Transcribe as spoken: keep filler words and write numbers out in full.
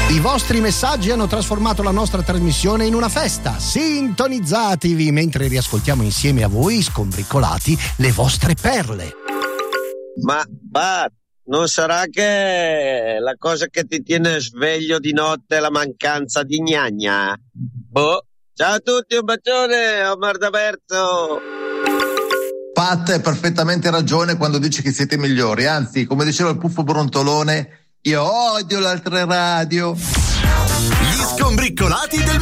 I vostri messaggi hanno trasformato la nostra trasmissione in una festa. Sintonizzatevi mentre riascoltiamo insieme a voi, scombriccolati, le vostre perle. Ma, ma non sarà che la cosa che ti tiene sveglio di notte è la mancanza di gnagna? Boh. Ciao a tutti, un bacione, Omar D'Aberto. Pat ha perfettamente ragione quando dice che siete migliori, anzi, come diceva il Puffo Brontolone, io odio le altre radio. Gli scombriccolati del